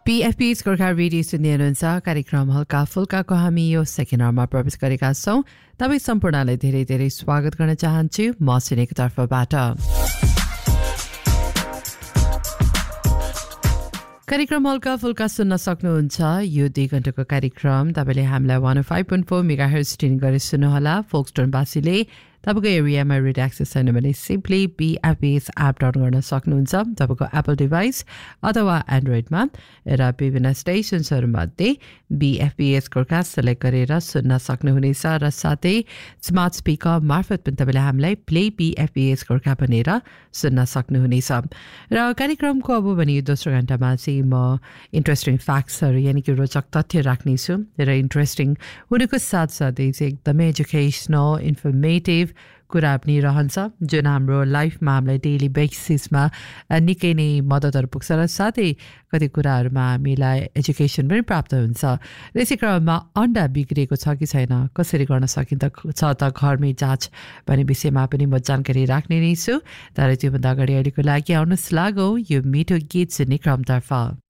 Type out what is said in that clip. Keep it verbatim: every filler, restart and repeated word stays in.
बीएफपीएस Gorkha radio सुन्दै हुनुहुन्छ कार्यक्रम हल्का फुल्काको हामी यो सेकेन्ड आवरमा प्रवेश गरेका छौँ। तपाईँ सम्पूर्णलाई धेरै धेरै स्वागत गर्न चाहन्छु म सुनेको तर्फबाट। कार्यक्रम हल्का फुल्का सुन्न सक्नुहुन्छ। यो दुई घण्टाको कार्यक्रम तपाईँले हामीलाई one five point four mega hertz tune गरेर सुन्नुहोला। फोक्सटोनवासीले तपाईँको एरियामा रेडियो एक्सेस छैन भने सिम्पली बीएफपीएस एप डाउनलोड गर्न सक्नुहुन्छ तपाईँको एप्पल डिभाइस अथवा एन्ड्रोइडमा र विभिन्न स्टेसन्सहरूमध्ये बीएफपीएस गोर्खा सेलेक्ट गरेर सुन्न सक्नुहुनेछ र साथै स्मार्ट स्पिकर मार्फत पनि तपाईँले हामीलाई प्ले बीएफपीएस गोर्खा भनेर सुन्न सक्नुहुनेछ। र कार्यक्रमको अब भने दोस्रो घण्टामा चाहिँ म इन्ट्रेस्टिङ फ्याक्ट्सहरू यानि कि रोचक तथ्य राख्नेछु र इन्ट्रेस्टिङ हुनुको साथसाथै चाहिँ एकदमै एजुकेसनल इन्फर्मेटिभ कुरा पनि रहन्छ जुन हाम्रो लाइफमा हामीलाई डेली बेसिसमा निकै नै मद्दतहरू पुग्छ र साथै कति कुराहरूमा हामीलाई एजुकेसन पनि प्राप्त हुन्छ। र यसै क्रममा अन्डा बिग्रिएको छ कि छैन, कसरी गर्न सकिन्छ छ त घरमै जाँच भन्ने विषयमा पनि म जानकारी राख्ने नै छु। तर त्योभन्दा अगाडि अहिलेको लागि आउनुहोस् लागौँ यो मिठो गीत सुन्ने क्रमतर्फ।